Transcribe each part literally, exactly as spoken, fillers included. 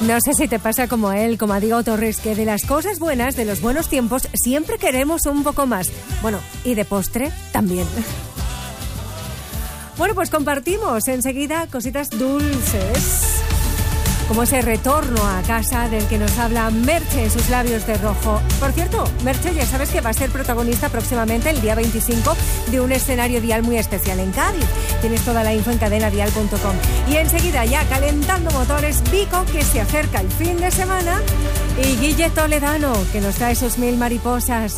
No sé si te pasa como a él, como a Diego Torres, que de las cosas buenas, de los buenos tiempos, siempre queremos un poco más. Bueno, y de postre también. Bueno, pues compartimos enseguida cositas dulces, como ese retorno a casa del que nos habla Merche en sus labios de rojo. Por cierto, Merche, ya sabes que va a ser protagonista próximamente el día veinticinco de un escenario dial muy especial en Cádiz. Tienes toda la info en cadena dial punto com. Y enseguida, ya calentando motores, Vico, que se acerca el fin de semana, y Guille Toledano, que nos trae sus mil mariposas.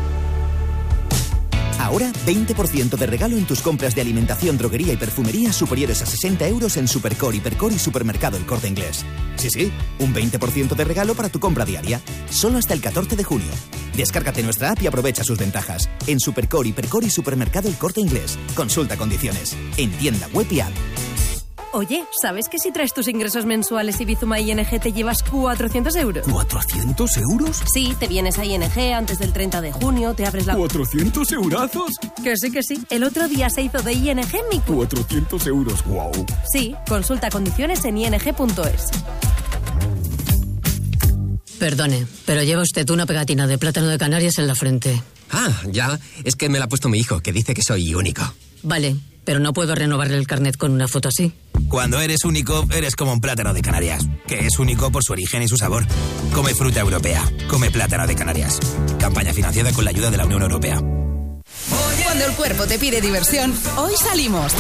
Ahora, veinte por ciento de regalo en tus compras de alimentación, droguería y perfumería superiores a sesenta euros en Supercore, Hipercore y Supermercado El Corte Inglés. Sí, sí, un veinte por ciento de regalo para tu compra diaria. Solo hasta el catorce de junio. Descárgate nuestra app y aprovecha sus ventajas. En Supercore, Hipercore y Supermercado El Corte Inglés. Consulta condiciones. En tienda web y app. Oye, ¿sabes que si traes tus ingresos mensuales y Bizuma I N G te llevas cuatrocientos euros? ¿cuatrocientos euros? Sí, te vienes a I N G antes del treinta de junio, te abres la... ¿cuatrocientos eurazos? Que sí, que sí. El otro día se hizo de I N G mi... cuatrocientos euros, wow. Sí, consulta condiciones en i n g punto es. Perdone, pero lleva usted una pegatina de plátano de Canarias en la frente. Ah, ya. Es que me la ha puesto mi hijo, que dice que soy único. Vale, pero no puedo renovarle el carnet con una foto así. Cuando eres único, eres como un plátano de Canarias, que es único por su origen y su sabor. Come fruta europea. Come plátano de Canarias. Campaña financiada con la ayuda de la Unión Europea. Cuando el cuerpo te pide diversión, hoy salimos.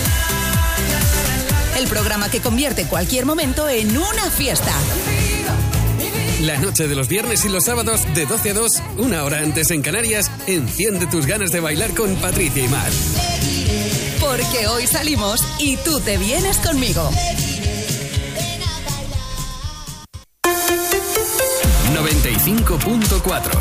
El programa que convierte cualquier momento en una fiesta. La noche de los viernes y los sábados de doce a dos, una hora antes en Canarias, enciende tus ganas de bailar con Patricia y Mar. Porque hoy salimos y tú te vienes conmigo. noventa y cinco punto cuatro